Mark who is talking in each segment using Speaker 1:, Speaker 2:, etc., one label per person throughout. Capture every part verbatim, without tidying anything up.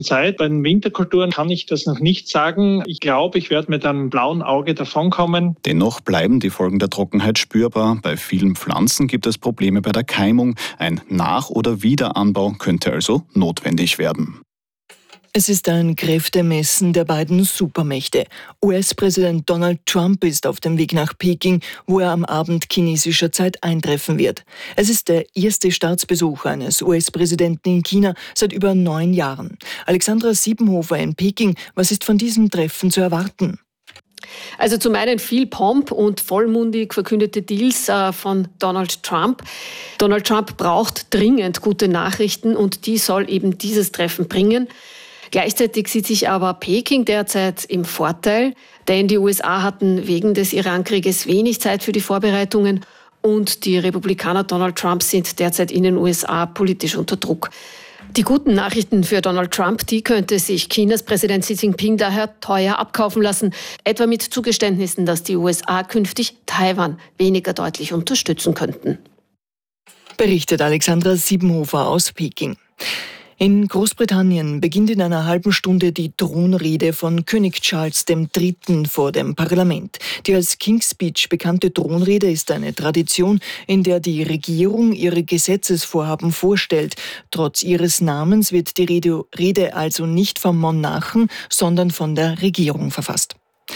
Speaker 1: Zeit. Bei den Winterkulturen kann ich das noch nicht sagen. Ich glaube, ich werde mit einem blauen Auge davonkommen.
Speaker 2: Dennoch bleiben die Folgen der Trockenheit spürbar. Bei vielen Pflanzen gibt es Probleme bei der Keimung. Ein Nach- oder Wiederanbau könnte also notwendig werden.
Speaker 3: Es ist ein Kräftemessen der beiden Supermächte. U S-Präsident Donald Trump ist auf dem Weg nach Peking, wo er am Abend chinesischer Zeit eintreffen wird. Es ist der erste Staatsbesuch eines U S-Präsidenten in China seit über neun Jahren. Alexandra Siebenhofer in Peking, was ist von diesem Treffen zu erwarten?
Speaker 4: Also zum einen viel Pomp und vollmundig verkündete Deals äh, von Donald Trump. Donald Trump braucht dringend gute Nachrichten und die soll eben dieses Treffen bringen. Gleichzeitig sieht sich aber Peking derzeit im Vorteil, denn die U S A hatten wegen des Irankrieges wenig Zeit für die Vorbereitungen und die Republikaner Donald Trump sind derzeit in den U S A politisch unter Druck. Die guten Nachrichten für Donald Trump, die könnte sich Chinas Präsident Xi Jinping daher teuer abkaufen lassen, etwa mit Zugeständnissen, dass die U S A künftig Taiwan weniger deutlich unterstützen könnten.
Speaker 3: Berichtet Alexandra Siebenhofer aus Peking. In Großbritannien beginnt in einer halben Stunde die Thronrede von König Charles der Dritte vor dem Parlament. Die als King's Speech bekannte Thronrede ist eine Tradition, in der die Regierung ihre Gesetzesvorhaben vorstellt. Trotz ihres Namens wird die Rede, Rede also nicht vom Monarchen, sondern von der Regierung verfasst.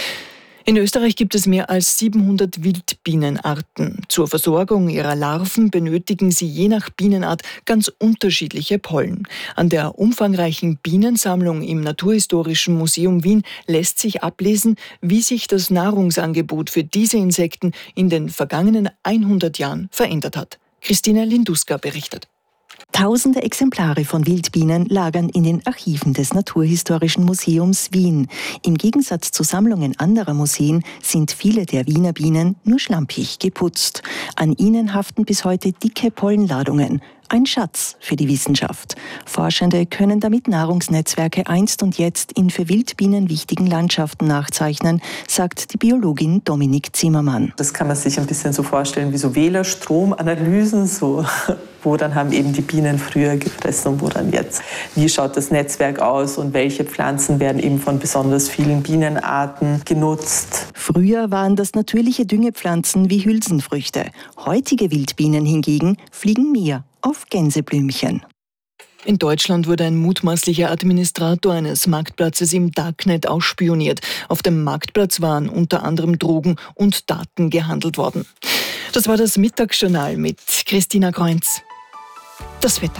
Speaker 3: In Österreich gibt es mehr als siebenhundert Wildbienenarten. Zur Versorgung ihrer Larven benötigen sie je nach Bienenart ganz unterschiedliche Pollen. An der umfangreichen Bienensammlung im Naturhistorischen Museum Wien lässt sich ablesen, wie sich das Nahrungsangebot für diese Insekten in den vergangenen hundert Jahren verändert hat. Christina Linduska berichtet.
Speaker 5: Tausende Exemplare von Wildbienen lagern in den Archiven des Naturhistorischen Museums Wien. Im Gegensatz zu Sammlungen anderer Museen sind viele der Wiener Bienen nur schlampig geputzt. An ihnen haften bis heute dicke Pollenladungen. Ein Schatz für die Wissenschaft. Forschende können damit Nahrungsnetzwerke einst und jetzt in für Wildbienen wichtigen Landschaften nachzeichnen, sagt die Biologin Dominik Zimmermann.
Speaker 6: Das kann man sich ein bisschen so vorstellen wie so Wählerstromanalysen, so, wo dann haben eben die Bienen früher gefressen und wo dann jetzt. Wie schaut das Netzwerk aus und welche Pflanzen werden eben von besonders vielen Bienenarten genutzt?
Speaker 5: Früher waren das natürliche Düngepflanzen wie Hülsenfrüchte. Heutige Wildbienen hingegen fliegen mehr auf Gänseblümchen.
Speaker 3: In Deutschland wurde ein mutmaßlicher Administrator eines Marktplatzes im Darknet ausspioniert. Auf dem Marktplatz waren unter anderem Drogen und Daten gehandelt worden. Das war das Mittagsjournal mit Christina Kreunz. Das Wetter.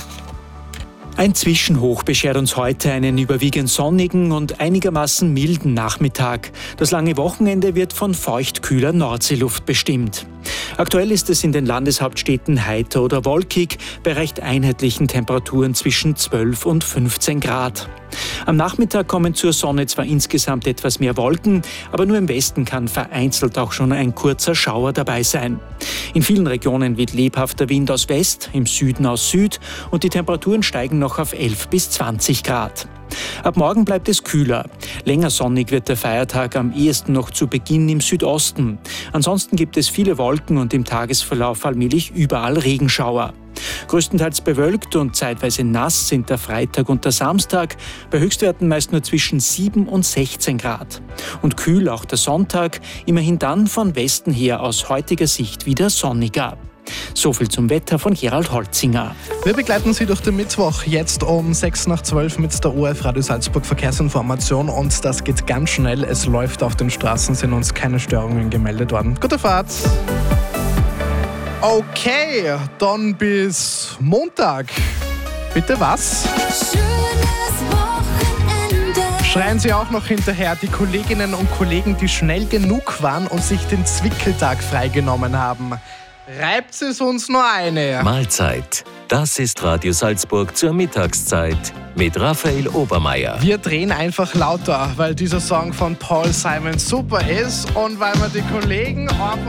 Speaker 7: Ein Zwischenhoch beschert uns heute einen überwiegend sonnigen und einigermaßen milden Nachmittag. Das lange Wochenende wird von feuchtkühler Nordseeluft bestimmt. Aktuell ist es in den Landeshauptstädten heiter oder wolkig, bei recht einheitlichen Temperaturen zwischen zwölf und fünfzehn Grad. Am Nachmittag kommen zur Sonne zwar insgesamt etwas mehr Wolken, aber nur im Westen kann vereinzelt auch schon ein kurzer Schauer dabei sein. In vielen Regionen weht lebhafter Wind aus West, im Süden aus Süd und die Temperaturen steigen noch auf elf bis zwanzig Grad. Ab morgen bleibt es kühler. Länger sonnig wird der Feiertag am ehesten noch zu Beginn im Südosten. Ansonsten gibt es viele Wolken und im Tagesverlauf allmählich überall Regenschauer. Größtenteils bewölkt und zeitweise nass sind der Freitag und der Samstag, bei Höchstwerten meist nur zwischen sieben und sechzehn Grad. Und kühl auch der Sonntag, immerhin dann von Westen her aus heutiger Sicht wieder sonniger. So viel zum Wetter von Gerald Holzinger.
Speaker 8: Wir begleiten Sie durch den Mittwoch, jetzt um sechs nach zwölf mit der O F Radio Salzburg Verkehrsinformation und das geht ganz schnell. Es läuft auf den Straßen, sind uns keine Störungen gemeldet worden. Gute Fahrt! Okay, dann bis Montag. Bitte was?
Speaker 9: Schönes Wochenende.
Speaker 8: Schreien Sie auch noch hinterher die Kolleginnen und Kollegen, die schnell genug waren und sich den Zwickeltag freigenommen haben. Reibt es uns nur eine.
Speaker 10: Mahlzeit. Das ist Radio Salzburg zur Mittagszeit mit Raphael Obermeier.
Speaker 8: Wir drehen einfach lauter, weil dieser Song von Paul Simon super ist und weil wir die Kollegen einfach